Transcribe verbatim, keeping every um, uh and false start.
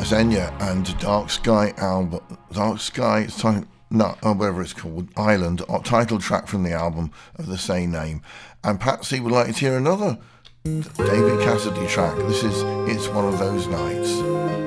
Xenia and Dark Sky album, Dark Sky, it's time, no, or whatever it's called, Island, or title track from the album of the same name. And Patsy would like to hear another David Cassidy track. This is It's One of Those Nights.